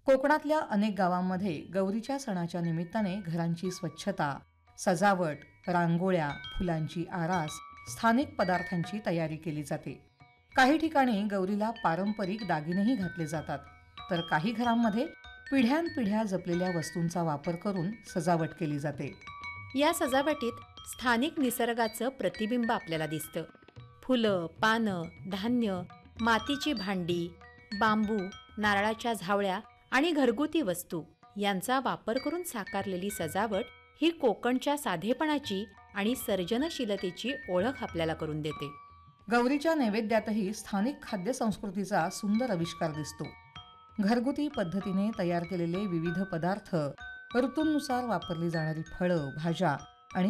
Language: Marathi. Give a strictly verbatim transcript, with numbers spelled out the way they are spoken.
कोकणातल्या अनेक गावांमध्ये गौरीच्या सणाच्या निमित्ताने घरांची स्वच्छता, सजावट, रांगोळ्या, फुलांची आरास, स्थानिक पदार्थांची तयारी केली जाते. काही ठिकाणी गौरीला पारंपरिक दागिनेही घातले जातात, तर काही घरांमध्ये पिढ्यानपिढ्या जपलेल्या वस्तूंचा वापर करून सजावट केली जाते. या सजावटीत स्थानिक निसर्गाचं प्रतिबिंब आपल्याला दिसतं. फुलं, पानं, धान्य, मातीची भांडी, बांबू, नारळाच्या झावळ्या आणि घरगुती वस्तू यांचा वापर करून साकारलेली सजावट ही कोकणच्या साधेपणाची आणि सर्जनशीलतेची ओळख आपल्याला करून देते. गौरीच्या नैवेद्यातही स्थानिक खाद्य संस्कृतीचा सुंदर आविष्कार दिसतो. घरगुती पद्धतीने तयार केलेले विविध पदार्थ, ऋतूंनुसार वापरली जाणारी फळं, भाज्या